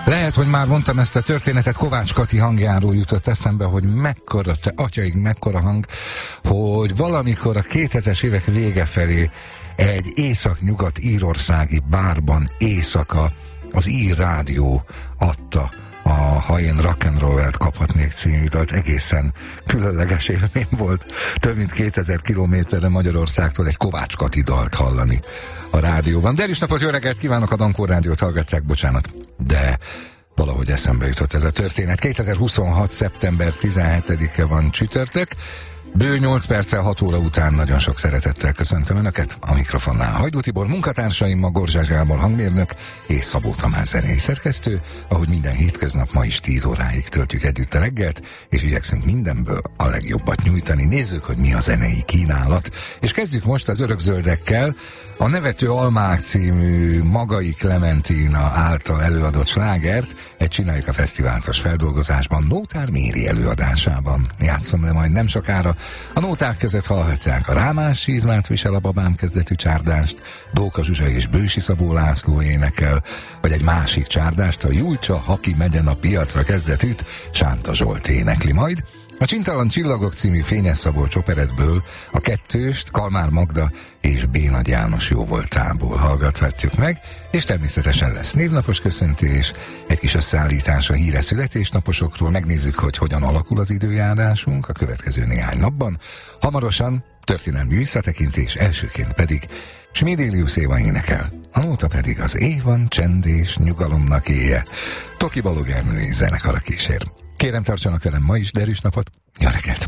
Lehet, hogy már mondtam ezt a történetet, Kovács Kati hangjáról jutott eszembe, hogy mekkora, te atyaig mekkora hang, hogy valamikor a 2000-es évek vége felé egy észak-nyugat írországi bárban éjszaka az ír rádió adta a Ha én rock'n'rollt kaphatnék című dalt. Egészen különleges élmény volt. Több mint 2000 kilométerre Magyarországtól egy Kovács Kati dalt hallani a rádióban. Derűs napot, jó reggelt kívánok, a Dankor Rádiót hallgatják, bocsánat, de valahogy eszembe jutott ez a történet. 2026. szeptember 17-e van, csütörtök. Bő 8 perccel 6 óra után nagyon sok szeretettel köszöntöm Önöket. A mikrofonnál Hajdú Tibor, munkatársaim, a Gorzsás Gábor hangmérnök és Szabó Tamás zenei szerkesztő. Ahogy minden hétköznap, ma is 10 óráig töltjük együtt a reggelt, és igyekszünk mindenből a legjobbat nyújtani. Nézzük, hogy mi a zenei kínálat. És kezdjük most az Örökzöldekkel. A Nevető Almák című Magai Klementina által előadott slágert egy Csináljuk a Fesztiváltos feldolgozásban Nótár Méri előadásában játszom le majd nem sokára. A nóták között hallhatják a Rámás sízmát visel a babám kezdetű csárdást, Dóka Zsuzsa és Bősi Szabó László énekel, vagy egy másik csárdást, a Júlcsa Haki megyen a piacra kezdetűt Sánta Zsolt énekli majd. A Csintalan Csillagok című Fényes Szabolcs operettből a kettőst Kalmár Magda és B. Nagy János jóvoltából hallgathatjuk meg, és természetesen lesz névnapos köszöntés, egy kis összeállítás a híres születésnaposokról, megnézzük, hogy hogyan alakul az időjárásunk a következő néhány napban. Hamarosan történelmi visszatekintés, elsőként pedig Smidélius Éva énekel, a nóta pedig az Évan csend és nyugalomnak éje. Toki Balog Ernő zenekara kísér. Kérem, tartsanak velem ma is, derűs napot, jó reggelt!